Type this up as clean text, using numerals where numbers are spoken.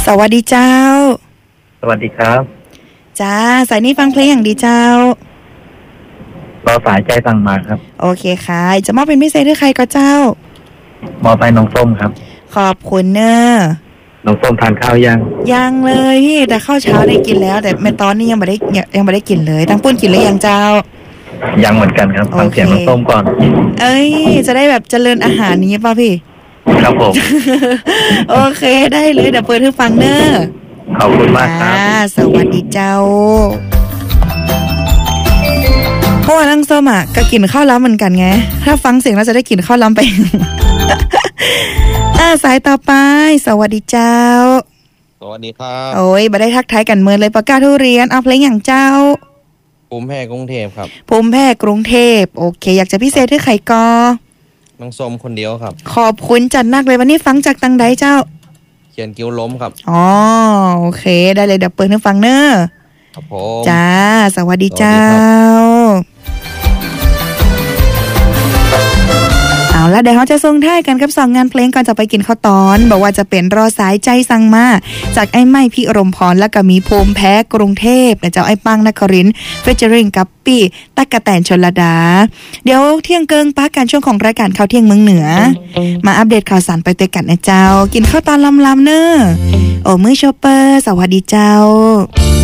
สวัสดีเจ้าสวัสดีครับจ้าสายนี้ฟังเพลงอย่างดีเจ้ารอสายใจสั่งมาครับโอเคค่ะจะมอบเป็นพิเศษให้ใครก็เจ้ามอบไปน้องส้มครับขอบคุณเนอะน้องส้มทานข้าวยังเลยพี่แต่ข้าวเช้าได้กินแล้วแต่แม่ตอนนี้ยังไม่ได้กินเลยตั้งปุ้นกินหรือยังเจ้ายังเหมือนกันครับฟังเสียงน้องส้มก่อนเอ้ยจะได้แบบเจริญอาหารนี้ป่ะพี่ครับผมโอเคได้เลยเดี๋ยวเปิดให้ฟังเนอะขอบคุณมากครับสวัสดีเจ้าเพราะว่านั่งส้มอ่ะก็กินข้าวล้ำเหมือนกันไงถ้าฟังเสียงเราจะได้กินข้าวล้ำไป สายต่อไปสวัสดีเจ้าสวัสดีครับโอ้ยมาได้ทักทายกันเมื่อเลยปากกาทุเรียนเอาเพลงอย่างเจ้าภูมิแพ้กรุงเทพครับภูมิแพ้กรุงเทพโอเคอยากจะพิเศษให้ใครก็น้องส้มคนเดียวครับขอบคุณจัดนักเลยวันนี้ฟังจากตังใดเจ้าเขียนกิ้วล้มครับอ๋อโอเคได้เลยเดี๋ยวเปิดให้ฟังเนอะครับผมจ้าสวัสดีเจ้าเอาละเดี๋ยวเขาจะส่งท้ายกันกับ2งานเพลงก่อนจะไปกินข้าวตอนบอกว่าจะเป็นรอสายใจสั่งมาจากไอ้ไม้พี่อรมพรและก็มีภูมิแพ้กรุงเทพและเจ้าไอ้ปังนครินทร์เฟเจอริงกับปี้ตั๊กกะแตนชลดาเดี๋ยวเที่ยงเกิงพักกันช่วงของรายการข่าวเที่ยงเมืองเหนือมาอัปเดตข่าวสารไปด้วยกันนะเจ้ากินข้าวตอนลำๆเนอะโอ้มือโชเปอร์สวัสดีเจ้า